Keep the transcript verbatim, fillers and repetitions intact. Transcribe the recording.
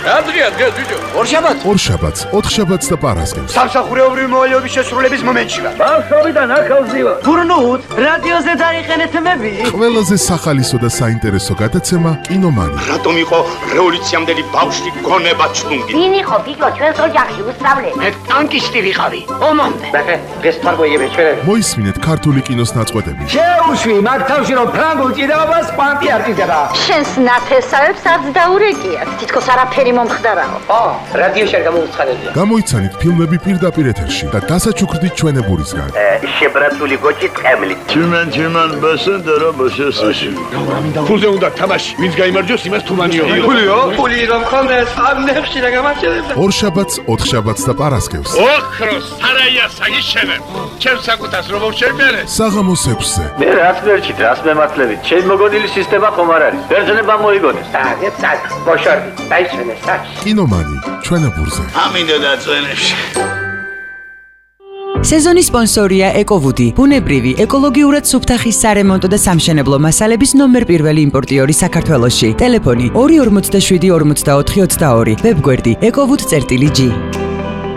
რა დღეა დღეს ბიჭო? ორშაბათს. ორშაბათს, ოთხშაბათს და პარასკევს. სამსახურეობრივი მოვალეობის შესრულების მომენტში ვარ. ბავშვობიდან ახალზივა. გურნუთ, რადიოზე დაიყენეთ მები. ყველაზე სახალისო და საინტერესო გადაცემა კინომანი. რატომ იყო რევოლუციამდელი ბავშვი გონება ჩუნგი? ვინ იყო გიგო ჩვენს ოჯახში უსწავლელი? მე ტანკისტი ვიყავი. ომამდე. ბახე, დღეს თარგოიები ჩვენ. მოისმინეთ ქართული კინოს ნაწყვეტები. შეუშვი მაგ თავში რომ ფრანგულ ჭიდაობას კვანტი არ ჭიდება. შენს ნათესავებს არც დაურეკიათ. თითქოს არაფერი მომხდარაო. ო, რადიოში არ გამოუცხადებია. გამოიცანით ფილმები პირდაპირ ეთერში და დასაჩუქრდით ჩვენებურისგან. შებრაცული გოჭი ტყემლით. Tümen tümen basın dara basıyorsun. ფულზე უნდა თამაში. ვინც გაიმარჯვოს, იმას თუმანიო. ფულიო? ფული რომ კონდეს ამ ნებში რა გამარჯვებდა. ორშაბათს, ოთხშაბათს და პარასკევს. ოქროს სარაია საგიშენებ. ჩემს საკუთას რომ შევმერე. საღამოს ექვსზე. Ne rast verçit, rast mematlevit. Çel mogodili sistema xomar არის. ბერძნება მოიგონეს. და წად, მოშორდი. დაიჩვენე საჩ. კინომანი ჩვენებურზე. ამინდა დაწვენებში. სეზონის სპონსორია ეკოვუდი, ბუნებრივი, ეკოლოგიურად სუფთახის სარემონტო და სამშენებლო მასალების ნომერ პირველი იმპორტიორი საქართველოში. ტელეფონი ორი ორმოცდაშვიდი ორმოცდაოთხი ოცდაორი, ვებგვერდი ეკოვუდ.ჟი.